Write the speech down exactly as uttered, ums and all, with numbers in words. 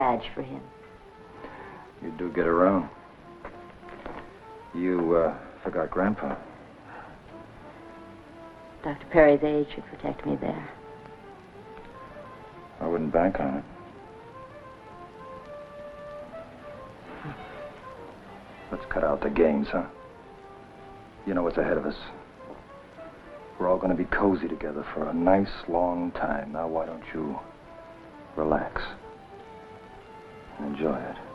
badge for him. You do get around. You, uh, forgot Grandpa. Doctor Perry's aid should protect me there. I wouldn't bank on it. Let's cut out the games, huh? You know what's ahead of us. We're all going to be cozy together for a nice, long time. Now, why don't you relax and enjoy it?